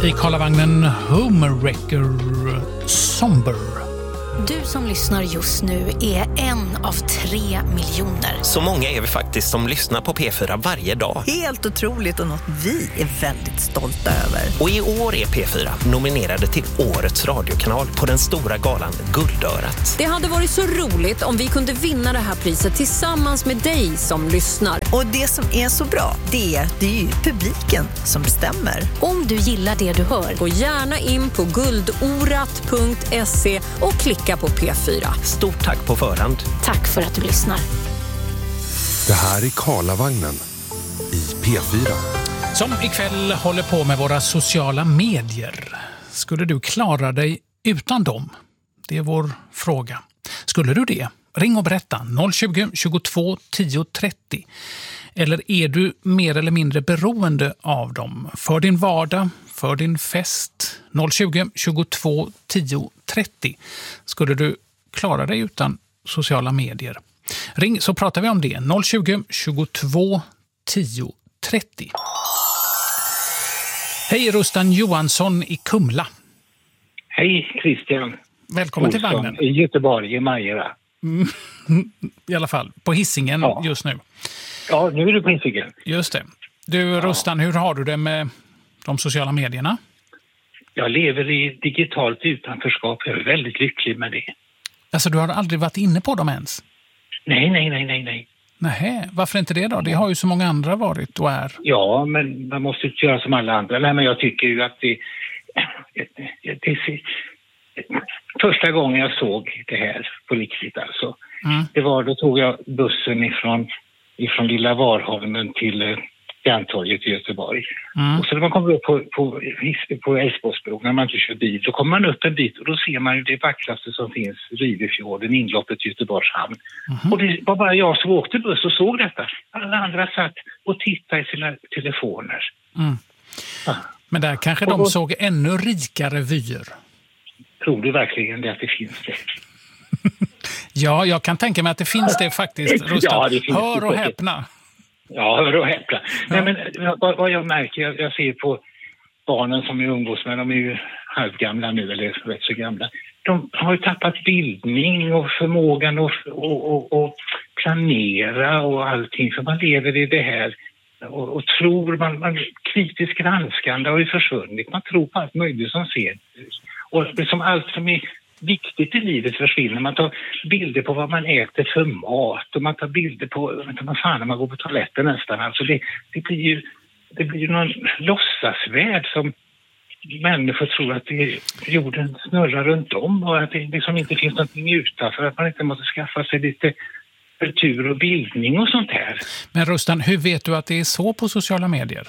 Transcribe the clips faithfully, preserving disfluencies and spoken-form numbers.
I Karlavagnen Homewrecker Somber. Du som lyssnar just nu är en av tre miljoner. Så många är vi faktiskt som lyssnar på P fyra varje dag. Helt otroligt och något vi är väldigt stolta över. Och i år är P fyra nominerade till Årets radiokanal på den stora galan Guldörat. Det hade varit så roligt om vi kunde vinna det här priset tillsammans med dig som lyssnar. Och det som är så bra, det är, det är ju publiken som bestämmer. Om du gillar det du hör, gå gärna in på guldorat punkt se och klicka på P fyra. Stort tack på förhand. Tack för att du lyssnar. Det här är Karlavagnen i P fyra. Som ikväll håller på med våra sociala medier. Skulle du klara dig utan dem? Det är vår fråga. Skulle du det? Ring och berätta noll tjugo, tjugotvå, tio, trettio. Eller är du mer eller mindre beroende av dem? För din vardag, för din fest. noll tjugo, tjugotvå, tio, trettio. Skulle du klara dig utan sociala medier? Ring så pratar vi om det. noll tjugo, tjugotvå, tio, trettio. Hej, Rustan Johansson i Kumla. Hej Christian. Välkommen Olsson, till vagnen. I Göteborg, i Majera. Mm, I alla fall, på Hisingen ja. Just nu. Ja, nu är du på Hisingen. Just det. Du, Rustan, ja. Hur har du det med de sociala medierna? Jag lever i digitalt utanförskap. Jag är väldigt lycklig med det. Alltså, du har aldrig varit inne på dem ens? Nej, nej, nej, nej, nej. Nej, varför inte det då? Det har ju så många andra varit och är. Ja, men man måste inte göra som alla andra. Nej, men jag tycker ju att det... det, det första gången jag såg det här på riktigt alltså. Mm. Det var, då tog jag bussen ifrån, ifrån Lilla Varholmen till Järntorget i Göteborg. Mm. Och så när man kommer upp på, på, på Älvsborgsbron, när man inte kör bil, då kommer man upp en bit och då ser man ju det vackraste som finns, Rivefjorden, inloppet till Göteborgs hamn. Mm. Och det var bara jag som åkte buss och såg detta. Alla andra satt och tittade i sina telefoner. Mm. Ja. Men där kanske de då såg ännu rikare vyer. Tror du verkligen det att det finns det? Ja, jag kan tänka mig att det finns det faktiskt, Rustan. Ja, det finns. Hör och häpna. Ja, hör och häpna. Ja. Nej, men vad, vad jag märker, jag, jag ser på barnen som är umgås med, de är ju halvgamla nu, eller rätt så gamla. De har ju tappat bildning och förmågan att och, och, och planera och allting. För man lever i det här och, och tror, man, man kritiskt granskande har ju försvunnit. Man tror på allt möjligt som ser. Och som allt som är viktigt i livet försvinner. Man tar bilder på vad man äter för mat och man tar bilder på vad fan när man går på toaletten nästan. Alltså det, det blir ju det blir ju någon låtsasvärld som människor tror att det, jorden snurrar runt om och att det liksom inte finns någonting utanför, att man inte måste skaffa sig lite kultur och bildning och sånt här. Men Rustan, hur vet du att det är så på sociala medier?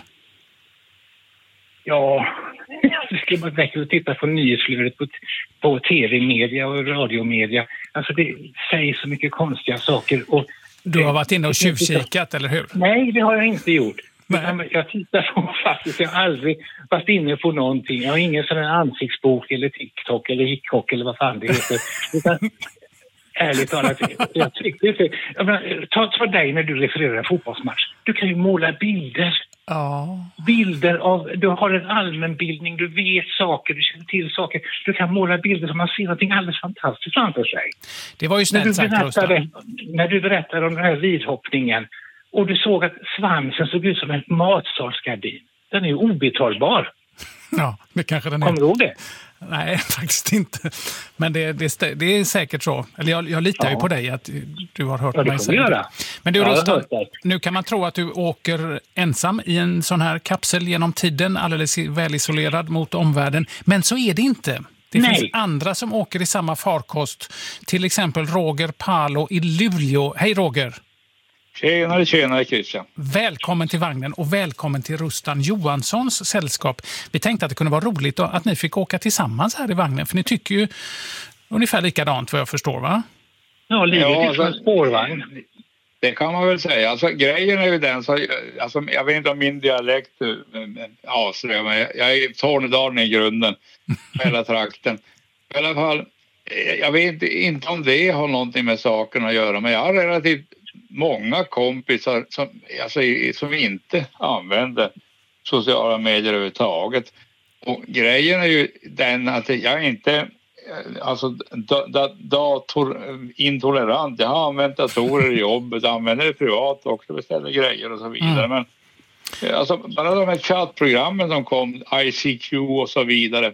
Ja, det ska man verkligen titta på nyhetsflödet på, på tv-media och radiomedia. Alltså det säger så mycket konstiga saker. Och, du har varit inne och tjuvkikat, eller hur? Nej, det har jag inte gjort. Nej. Jag tittar på faktiskt, jag har aldrig varit inne på någonting. Jag har ingen sån här ansiktsbok eller TikTok eller hickok eller vad fan det heter. Utan, ärligt talat, jag tyckte inte... Jag menar, ta, ta dig när du refererar en fotbollsmatch. Du kan ju måla bilder. Ja. Bilder av, du har en allmänbildning, du vet saker, du känner till saker. Du kan måla bilder som man ser någonting alldeles fantastiskt framför sig. Det var ju snällt sagt, berättade, när du berättade om den här vidhoppningen och du såg att svansen såg ut som en matsalsgardin. Den är ju obetalbar. Ja, det kanske den är. Kommer du ihåg det? Nej, faktiskt inte. Men det, det, det är säkert så. Eller jag, jag litar ja. ju på dig att du har hört ja, mig säga det. Men du, ja, Rustan, nu kan man tro att du åker ensam i en sån här kapsel genom tiden, alldeles välisolerad mot omvärlden. Men så är det inte. Det Nej. finns andra som åker i samma farkost. Till exempel Roger Palo i Luleå. Hej Roger! Tjenare, tjenare Christian. Välkommen till vagnen och välkommen till Rustan Johanssons sällskap. Vi tänkte att det kunde vara roligt att ni fick åka tillsammans här i vagnen. För ni tycker ju ungefär likadant vad jag förstår, va? Ja, livet ja, alltså, är en spårvagn. Det kan man väl säga. Alltså, grejen är ju den, så, alltså, jag vet inte om min dialekt avslöjar mig. Jag är i Tornedalen i grunden, hela trakten. I alla fall, jag vet inte om det har någonting med saken att göra, men jag har relativt många kompisar som, alltså, som inte använder sociala medier överhuvudtaget. Och grejen är ju den att jag är inte alltså da, da, datorintolerant. Jag har använt datorer i jobbet, jag använder det privat också, beställer grejer och så vidare. Mm. Men alltså, bara de här chattprogrammen som kom, I C Q och så vidare.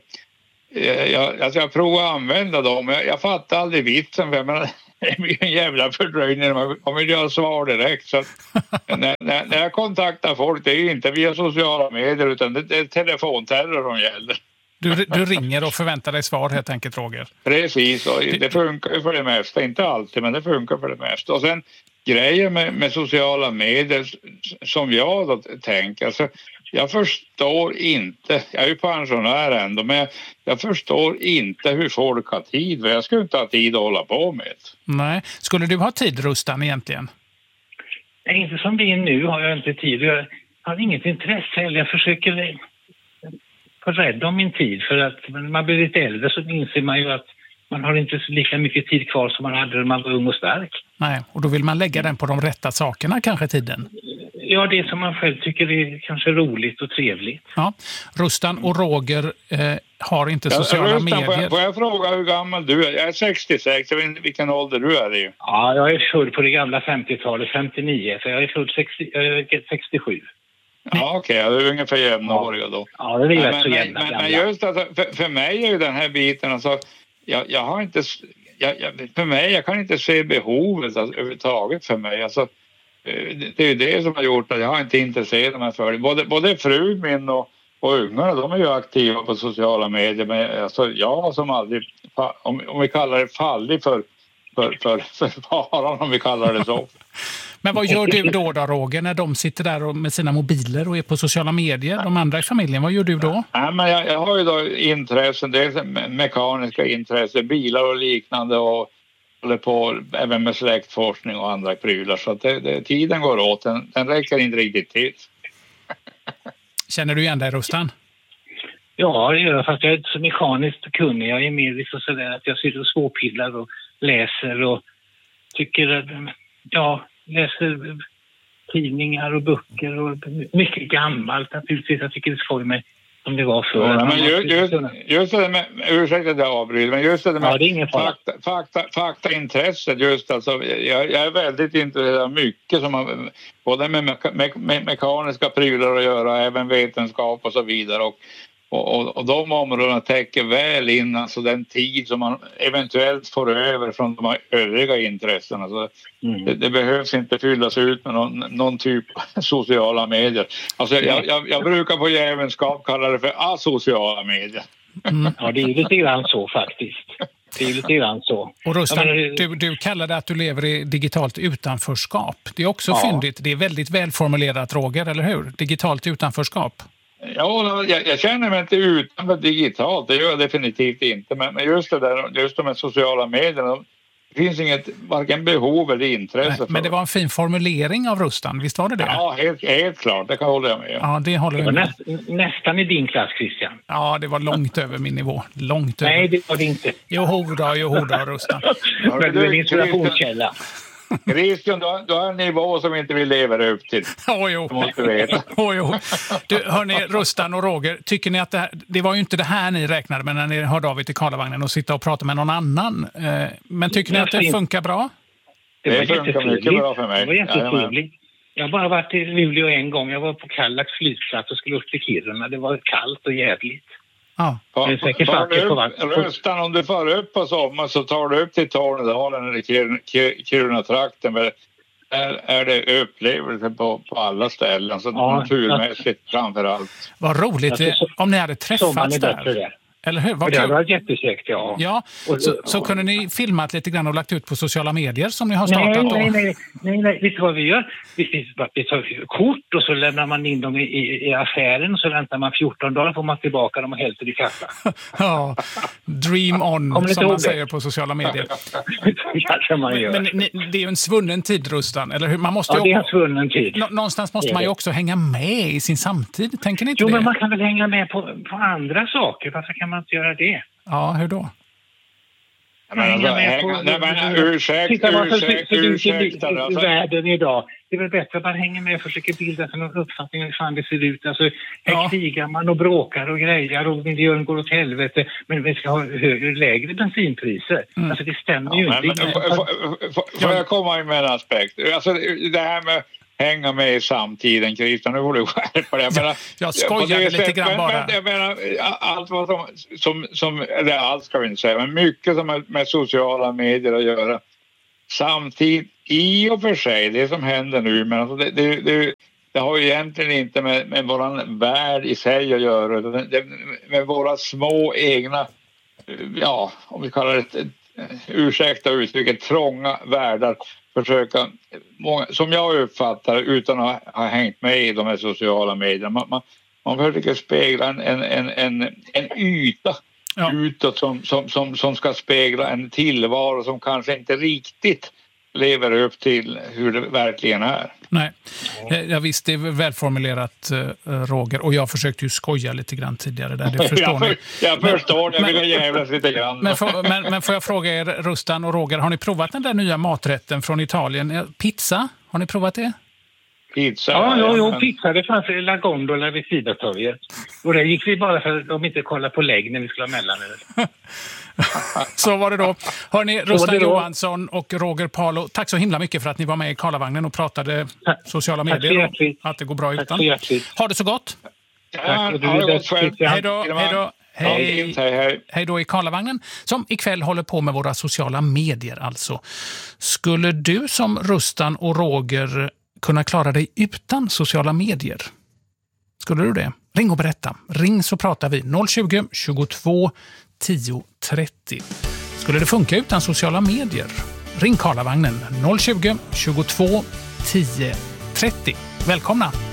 Jag, alltså jag provade att använda dem. Jag, jag fattar aldrig vitsen, för jag menar, det blir en jävla fördröjning. Man vill göra svar direkt. Så när, när, när jag kontaktar folk, det är inte via sociala medier, utan det, det är telefonterror som gäller. Du, du ringer och förväntar dig svar helt enkelt, Roger. Precis, och det funkar ju för det mesta. Inte alltid, men det funkar för det mesta. Och sen grejer med, med sociala medier som jag då tänker. Alltså, jag förstår inte, jag är ju pensionär ändå, men jag, jag förstår inte hur folk har tid. Jag skulle inte ha tid att hålla på med det. Nej, skulle du ha tid, Rustan, egentligen? Nej, inte som det är nu har jag inte tid. Jag har inget intresse heller. Jag försöker få rädd om min tid, för att när man blir lite äldre så inser man ju att man har inte lika mycket tid kvar som man hade när man var ung och stark. Nej, och då vill man lägga den på de rätta sakerna kanske, tiden. Ja, det som man själv tycker är kanske roligt och trevligt. Ja, Rustan och Roger eh, har inte sociala ja, Rustan, medier. Får jag, får jag fråga hur gammal du är? Jag är sextiosex, jag vet inte vilken ålder du är i. Ja, jag är född på det gamla femtiotalet, femtionio, så jag är född sextio, jag är sextiosju. Ja, okej, okay. Det är ungefär jämnåriga då. Ja, det är rätt men, så men, jämna. Men, men just alltså, för, för mig är ju den här biten, alltså, jag, jag har inte, jag, jag, för mig, jag kan inte se behovet alltså, överhuvudtaget för mig. Alltså, det är ju det som har gjort att jag har inte intresserat mig för det. Både, både frun min och, och ungarna, de är ju aktiva på sociala medier, men alltså, jag som aldrig, om, om vi kallar det fallig för, för, för, för faran, om vi kallar det så. Men vad gör du då, då, Roger, när de sitter där med sina mobiler och är på sociala medier, de andra i familjen? Vad gör du då? Ja, men jag, jag har ju då intressen, dels mekaniska intressen, bilar och liknande, och håller på även med släktforskning och andra prylar. Så att det, det, tiden går åt, den, den räcker inte riktigt till. Känner du igen dig, Rustan? Ja, det gör, fast jag är inte så mekaniskt kunnig. Jag är mer liksom sådär att jag sitter och småpillar och läser och tycker att, ja, läser tidningar och böcker och mycket gammalt naturligtvis. Jag tycker det får mig som det var förr. Ja, men just, just, just det med, ursäkta att jag avbryter, men just det med ja, det är ingen fakta, fakta, faktaintresset, just alltså, jag, jag är väldigt intresserad av mycket som har både med, meka, me, me, mekaniska prylar att göra, även vetenskap och så vidare, och Och, och, och de områdena täcker väl in alltså den tid som man eventuellt får över från de övriga intressena. Alltså, mm. det, det behövs inte fyllas ut med någon, någon typ av sociala medier. Alltså, jag, jag, jag brukar på jävelskap kalla det för asociala medier. Mm. Ja, det är lite grann så faktiskt. Det är lite grann så. Och Rustan, du, du kallar det att du lever i digitalt utanförskap. Det är också ja. fyndigt. Det är väldigt välformulerat, Roger, eller hur? Digitalt utanförskap. Ja, jag, jag känner mig inte utanför digitalt, det gör jag definitivt inte. Men, men just det där, just de här sociala medierna, det finns inget, varken behov eller intresse. Nej, för men det var en fin formulering av Rustan, visst var det det? Ja, helt, helt klart, det kan hålla jag med. Ja, det håller jag med. Näst, nästan i din klass, Christian. Ja, det var långt över min nivå. Långt Nej, över. det var det inte. Jo då, jo då, Rustan. Men du är en inspirationskälla. Christian, du har, du har en nivå som inte vill leva upp till. Oh, jo. Du måste veta. Oh, jo. Du, hörni, Rustan och Roger, tycker ni att det här, det var ju inte det här ni räknade med när ni hörde av er till Karlavagnen och sitta och prata med någon annan. Men tycker ni att det funkar bra? Det, det var funkar mycket bra för mig. Det var jättetrevligt. Jag har bara varit i Luleå en gång. Jag var på Kallax flygplats och skulle upp till Kiruna. Det var kallt och jävligt. Ja. Det är säkert upp, Rustan, om du far upp på sommar så tar du upp till Tornedalen eller Kiruna-trakten. Där är det upplevelse på, på alla ställen. Så ja, naturmässigt jag... framför allt. Vad roligt det, om ni hade träffats där. där. Eller hur? Vad det var jättesäkert, ja. Ja, och, så, så kunde ni filmat lite grann och lagt ut på sociala medier som ni har startat? Nej, då? nej, nej, nej, nej. Vet du vad vi gör? Vi, vi tar kort och så lämnar man in dem i, i, i affären och så väntar man fjorton dagar, får man tillbaka dem och hälter i kassan. Ja, dream on som man säger på sociala medier. Kanske man gör. Men, men det är ju en svunnen tid, Rustan, eller hur? Man måste ja, det är en svunnen tid. Nå, någonstans måste man ju också hänga med i sin samtid, tänker ni inte jo, det? Jo, men man kan väl hänga med på, på andra saker. Varför kan man inte göra det? Ja, hur då? Men alltså, hänga, nej, men ursäkt, Titta vad som ursäkt, ser ut ursäkta. i Alltså. världen idag. Det är väl bättre att man hänger med och försöker bilda sig någon uppfattning hur fan det ser ut. Alltså, här Ja. krigar man och bråkar och grejer och miljön går åt helvete. Men vi ska ha högre, lägre bensinpriser. Mm. Alltså det stämmer Ja, ju men, inte. men, får, får, får, får jag komma med en aspekt? Alltså, det här med hänga med i samtiden, Christian, nu får du skärpa det. Jag, menar, jag skojade lite sätt, grann men, bara. Men, jag menar, allt vad som, som, som, eller allt ska vi inte säga, men mycket som har med sociala medier att göra. Samtidigt, i och för sig, det som händer nu, men alltså det, det, det, det har ju egentligen inte med, med våran värld i sig att göra, det, det, med våra små egna, ja, om vi kallar det, ursäkta uttrycket, trånga världar, försöka, många, som jag uppfattar utan att ha, ha hängt med i de här sociala medierna, man, man, man försöker spegla en, en, en, en, en yta ja. utåt som, som, som, som ska spegla en tillvaro som kanske inte riktigt lever upp till hur det verkligen är. Nej, jag visst, det är välformulerat, Roger, och jag försökte ju skoja lite grann tidigare där, det förstår jag, ni. Jag men, förstår, jag vill jävlas lite grann. Men får, men, men får jag fråga er, Rustan och Roger, har ni provat den där nya maträtten från Italien? Pizza, har ni provat det? Pizza? Ja, ja, ja, pizza, det fanns i La Gondola vid Sidatorget. Och där gick vi bara för att de inte kollade på lägg när vi skulle ha mellanöl. Så var det då. Hörrni, Rustan Johansson och Roger Palo, tack så himla mycket för att ni var med i Karlavagnen och pratade tack. sociala medier och att det går bra utan. Ha det så gott. Ja, ha det gott själv. Hej då, hej då. Hej, hej. Hej då i Karlavagnen som ikväll håller på med våra sociala medier alltså. Skulle du som Rustan och Roger kunna klara dig utan sociala medier? Skulle du det? Ring och berätta. Ring så pratar vi noll tjugo, tjugotvå, tio, trettio. Skulle det funka utan sociala medier? Ring Karlavagnen noll tjugo, tjugotvå, tio, trettio. Välkomna!